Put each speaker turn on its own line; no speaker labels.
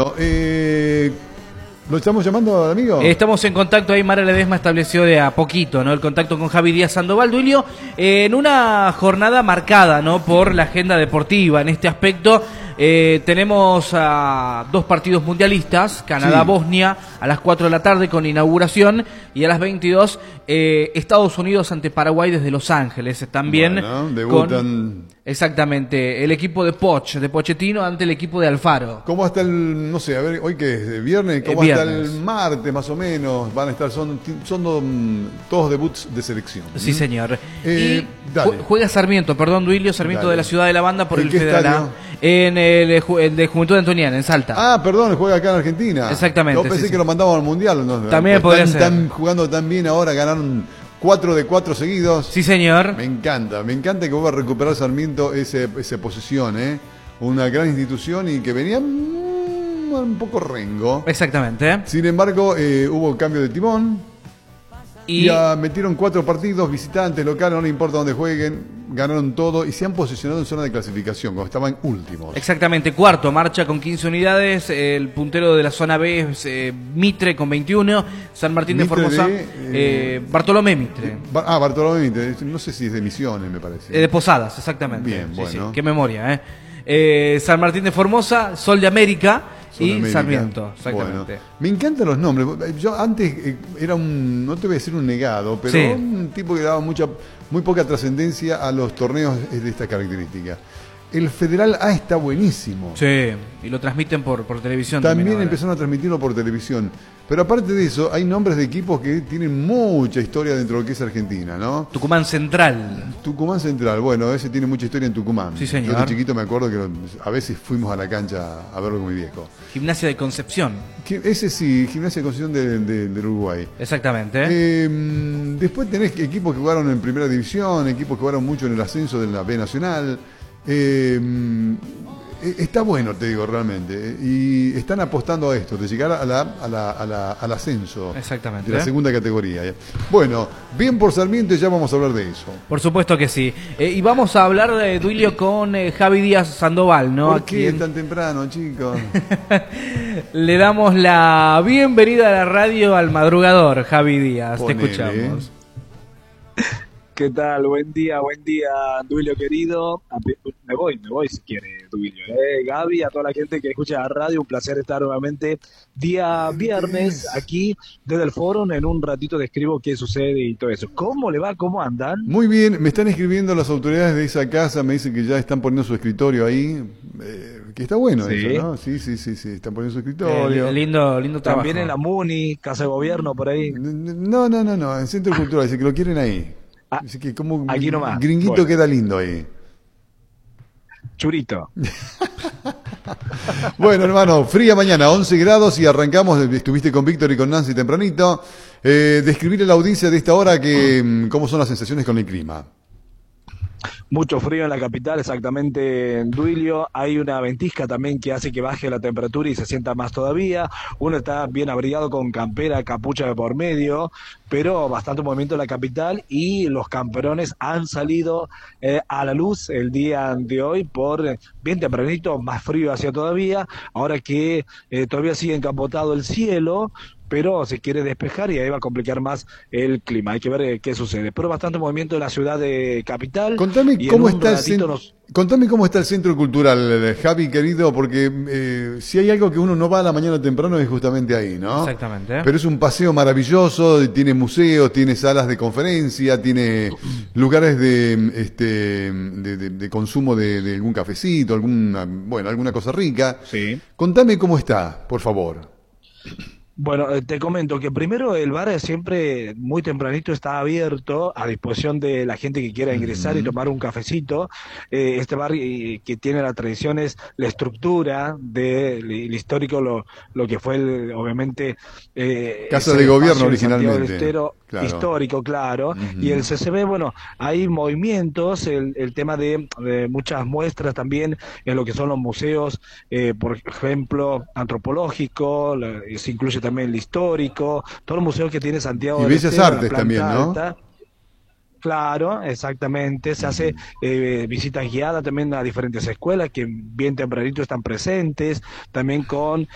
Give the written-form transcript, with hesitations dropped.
Eh, ¿Lo estamos llamando, amigo?
Estamos en contacto, ahí Mara Ledesma estableció de a poquito, ¿no?, el contacto con Javi Díaz Sandoval, Duilio, en una jornada marcada, ¿no?, por la agenda deportiva. En este aspecto tenemos a dos partidos mundialistas, Canadá-Bosnia a las 4 de la tarde con inauguración, y a las 22 Estados Unidos ante Paraguay desde Los Ángeles. También
bueno, debutan.
Exactamente, el equipo de Pochettino ante el equipo de Alfaro.
¿Cómo hasta el, no sé, a ver, hoy que es viernes, cómo hasta el martes más o menos van a estar, son todos debuts de selección?
Sí, señor.
Y
juega Sarmiento, Duilio, Sarmiento de la ciudad de La Banda por el Federal A, en el de Juventud Antoniana, en Salta.
Ah, perdón, juega acá en Argentina.
Exactamente.
Yo pensé que lo mandamos al Mundial. ¿No?
También podría ser.
Están jugando tan bien ahora, ganaron 4 de 4 seguidos.
Sí, señor.
Me encanta que vuelva a recuperar Sarmiento esa posición, una gran institución y que venía un poco rengo.
Exactamente.
Sin embargo, hubo cambio de timón. Y metieron 4 partidos, visitantes, locales, no le importa dónde jueguen, ganaron todo y se han posicionado en zona de clasificación, cuando estaban últimos.
Exactamente, cuarto, marcha con 15 unidades, el puntero de la zona B es Mitre con 21, San Martín de Formosa, Bartolomé Mitre.
Bartolomé Mitre, no sé si es de Misiones, me parece.
De Posadas, exactamente.
Bien,
sí,
bueno.
Sí, qué memoria, San Martín de Formosa, Sol de América y Sarmiento, exactamente.
Bueno, me encantan los nombres. Yo antes era no te voy a decir un negado, pero
sí,
un tipo que daba muy poca trascendencia a los torneos de esta característica. El Federal A está buenísimo.
Sí, y lo transmiten por televisión.
También empezaron a transmitirlo por televisión. Pero aparte de eso, hay nombres de equipos que tienen mucha historia dentro de lo que es Argentina, ¿no?
Tucumán Central.
Tucumán Central, bueno, ese tiene mucha historia en Tucumán.
Sí, señor.
Yo de chiquito me acuerdo que a veces fuimos a la cancha a verlo con mi viejo.
Gimnasia de Concepción.
Ese sí, Gimnasia de Concepción del Uruguay.
Exactamente.
Después tenés equipos que jugaron en Primera División, equipos que jugaron mucho en el ascenso de la B Nacional. Está bueno, te digo, realmente. Y están apostando a esto, de llegar al ascenso.
Exactamente.
De la segunda categoría. Bueno, bien por Sarmiento y ya vamos a hablar de eso.
Por supuesto que sí. Y vamos a hablar de Duilio con Javi Díaz Sandoval, ¿no?
¿Por qué tan temprano, chicos?
Le damos la bienvenida a la radio al madrugador, Javi Díaz.
Ponele.
Te escuchamos.
¿Qué tal? Buen día, Duilio querido. Me voy si quiere, Duilio. Gaby, a toda la gente que escucha la radio, un placer estar nuevamente día viernes aquí desde el foro. En un ratito describo qué sucede y todo eso. ¿Cómo le va? ¿Cómo andan?
Muy bien, me están escribiendo las autoridades de esa casa, me dicen que ya están poniendo su escritorio ahí, que está bueno.
¿Sí?
Eso, ¿no? Sí, están poniendo su escritorio.
Lindo trabajo.
También en la MUNI, Casa de Gobierno, por ahí.
No, en Centro Cultural, dice que lo quieren ahí. Así que como
aquí nomás.
Gringuito bueno. Queda lindo ahí.
Churito.
Bueno, hermano, fría mañana, 11 grados y arrancamos. Estuviste con Víctor y con Nancy tempranito. Describirle a la audiencia de esta hora cómo son las sensaciones con el clima.
Mucho frío en la capital, exactamente en Duilio. Hay una ventisca también que hace que baje la temperatura y se sienta más todavía. Uno está bien abrigado con campera, capucha de por medio, pero bastante movimiento en la capital y los camperones han salido a la luz el día de hoy por bien tempranito, más frío hacia todavía. Ahora que todavía sigue encapotado el cielo, pero se quiere despejar y ahí va a complicar más el clima. Hay que ver qué sucede. Pero bastante movimiento en la ciudad de capital.
Contame cómo está el centro cultural, Javi, querido, porque si hay algo que uno no va a la mañana temprano es justamente ahí, ¿no?
Exactamente.
Pero es un paseo maravilloso, tiene museos, tiene salas de conferencia, tiene lugares de consumo de algún cafecito, alguna cosa rica.
Sí.
Contame cómo está, por favor.
Bueno, te comento que primero el bar siempre muy tempranito está abierto a disposición de la gente que quiera ingresar y tomar un cafecito. Este bar que tiene la tradición es la estructura del histórico, lo que fue obviamente
Casa de Gobierno originalmente.
Claro. Histórico, claro. Y el CCB, bueno, hay movimientos, el tema de muchas muestras también en lo que son los museos, por ejemplo, antropológico, se incluye también el histórico, todos los museos que tiene Santiago.
Y Bellas Artes también, ¿no?
Alta. Claro, exactamente. Se hace visitas guiadas también a diferentes escuelas que bien tempranito están presentes, también con